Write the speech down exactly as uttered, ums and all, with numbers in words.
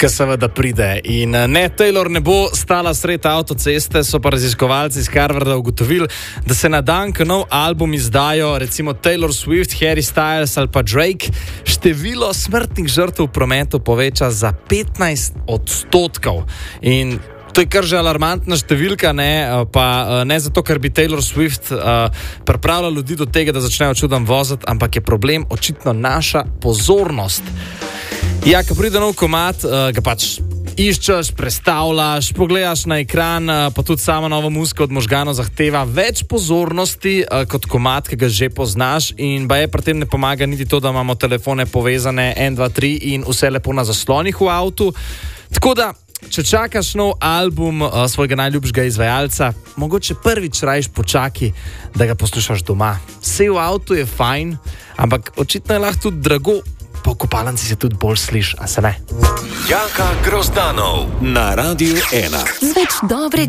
ki seveda pride. In ne, Taylor ne bo stala sred avtoceste, so pa raziskovalci iz Harvarda ugotovili, da se na dan, ko nov album izdajo recimo Taylor Swift, Harry Styles ali pa Drake, število smrtnih žrtev v prometu poveča za petnajst odstotkov. In to je kar že alarmantna številka, ne, pa ne zato, ker bi Taylor Swift uh, pripravila ljudi do tega, da začnejo čudom voziti, ampak je problem očitno naša pozornost. Ja, ko pride nov komad, uh, ga pač iščeš, prestavljaš, pogledaš na ekran, uh, pa tudi sama nova muzika od možganov zahteva več pozornosti uh, kot komad, ki ga že poznaš, in ba je pri tem ne pomaga niti to, da imamo telefone povezane en, dva, tri in vse lepo na zaslonih v avtu. Tako da, če čakaš nov album uh, svojega najljubšega izvajalca, mogoče prvič rajš počaki, da ga poslušaš doma. Vse v avtu je fajn, ampak očitno je lahko tudi drago, po kopalnici se tudi bolj sliš, a se ne? Jaka Grozdanov na Radiu ena. Z več dobrega